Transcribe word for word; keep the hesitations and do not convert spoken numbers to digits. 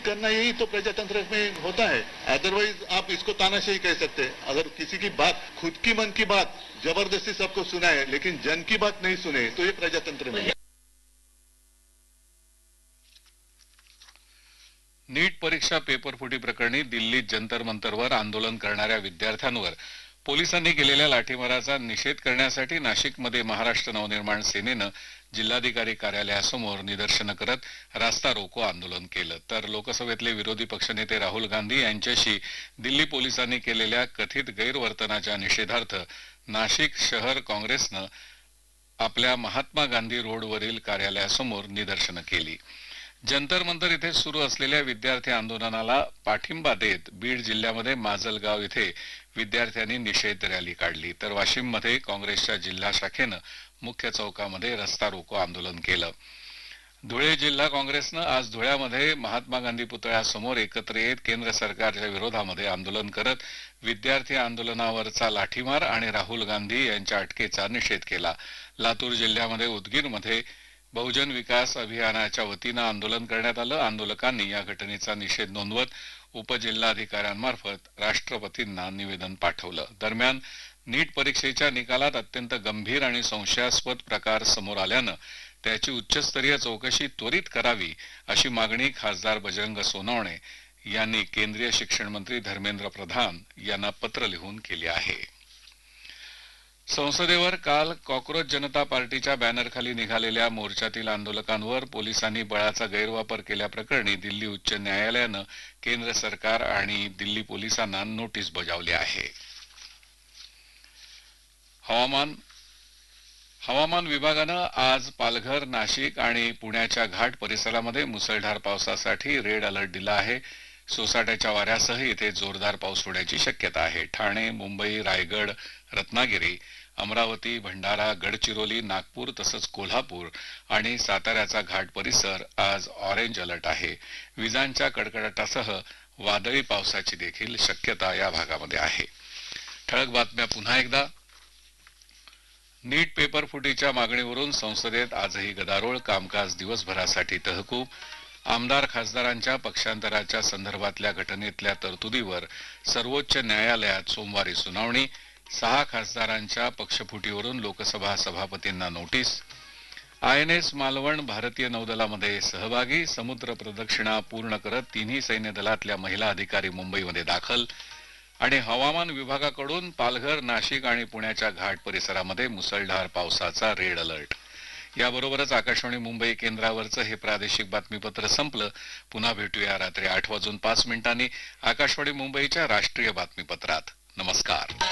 करना यही तो प्रजातंत्र में होता है। अदरवाइज आप इसको तानाशाही कह सकते हैं। अगर किसी की बात, खुद की मन की बात जबरदस्ती सबको सुनाए लेकिन जन की बात नहीं सुने तो ये प्रजातंत्र नहीं है। नीट परीक्षा पेपर फुटी प्रकरणी दिल्लीत जंतर मंतरवर आंदोलन करणाऱ्या विद्यार्थ्यांवर पोलिसांनी केलेल्या लाठीमाराचा निषेध करण्यासाठी नाशिकमध्ये महाराष्ट्र नवनिर्माण सेनेनं जिल्हाधिकारी कार्यालयासमोर निदर्शनं करत रास्ता रोको आंदोलन केलं। तर लोकसभेतले विरोधी पक्षनेते राहुल गांधी यांच्याशी दिल्ली पोलिसांनी केलेल्या कथित गैरवर्तनाच्या निषेधार्थ नाशिक शहर काँग्रेसनं आपल्या महात्मा गांधी रोडवरील कार्यालयासमोर निदर्शनं केली। जंतर मंतर इथे सुरू असलेल्या विद्यार्थी आंदोलनाला पाठिंबा देत बीड जिल्ह्यामध्ये माजलगाव इथे विद्यार्थ्यांनी निषेध रॅली काढली। तर वाशिम मध्ये काँग्रेसच्या जिल्हा शाखेनं मुख्य चौकामध्ये रस्ता रोको आंदोलन केलं। धुळे जिल्हा काँग्रेसनं आज धुळ्यामध्ये महात्मा गांधी पुतळ्यासमोर एकत्र येत केंद्र सरकारच्या विरोधामध्ये आंदोलन करत विद्यार्थी आंदोलनावरचा लाठीमार आणि राहुल गांधी यांच्या अटकेचा निषेध केला। लातूर जिल्ह्यामध्ये उदगीरमध्ये बहुजन विकास अभियानाच्या वतीनं आंदोलन करण्यात आलं। आंदोलकांनी या घटनेचा निषेध नोंदवत उपजिल्हाधिकाऱ्यांमार्फत राष्ट्रपतींना निवेदन पाठवलं। दरम्यान नीट परीक्षेच्या निकालात अत्यंत गंभीर आणि संशयास्पद प्रकार समोर आल्यानं त्याची उच्चस्तरीय चौकशी त्वरित करावी अशी मागणी खासदार बजरंग सोनवणे यांनी केंद्रीय शिक्षण मंत्री धर्मेंद्र प्रधान यांना पत्र लिहून केली आहे। संसदेवर काल कॉक्रोच जनता पार्टीच्या बॅनरखाली निघालेल्या मोर्चातील आंदोलकांवर पोलिसांनी बळाचा गैरवापर केल्याप्रकरणी दिल्ली उच्च न्यायालयानं केंद्र सरकार आणि दिल्ली पोलिसांना नोटीस बजावली आहे। हवामान हवामान विभागानं आज पालघर, नाशिक आणि पुण्याच्या घाट परिसरामध्ये मुसळधार पावसासाठी रेड अलर्ट दिला आहे। सोसाट्याच्या वाऱ्यासह इथे जोरदार पाऊस होण्याची शक्यता आहे। ठाणे, मुंबई, रायगड, रत्नागिरी, अमरावती, भंडारा, गडचिरोली, नागपूर तसंच कोल्हापूर आणि साताऱ्याचा घाट परिसर आज ऑरेंज अलर्ट आहे। विजांच्या कडकडाटासह वादळी पावसाची देखील शक्यता या भागामध्ये आहे। ठळक बातम्या पुन्हा एकदा। नीट पेपर फुटीच्या मागणीवरून संसदेत आजही गदारोळ, कामकाज दिवसभरासाठी तहकूब। आमदार खासदारांच्या पक्षांतराच्या संदर्भातल्या घटनेतल्या तरतुदीवर सर्वोच्च न्यायालयात सोमवारी सुनावणी। सहा खासदारांच्या पक्षफुटीवरून Lok Sabha सभापतींना notice. I N S Malvan भारतीय नौदलामध्ये सहभागी। समुद्र प्रदक्षिणा पूर्ण करत तिन्ही सैन्य दलातल्या महिला अधिकारी मुंबईमध्ये दाखल। आणि हवामान विभागाकडून पालघर, नाशिक आणि पुण्याच्या घाट परिसरामध्ये मुसळधार पावसाचा रेड अलर्ट। याबरोबरच आकाशवाणी मुंबई केंद्रावरचं हे प्रादेशिक बातमीपत्र संपलं। पुन्हा भेटूया रात्री आठ वाजून पाच मिनिटांनी आकाशवाणी मुंबईच्या राष्ट्रीय बातमीपत्रात। नमस्कार।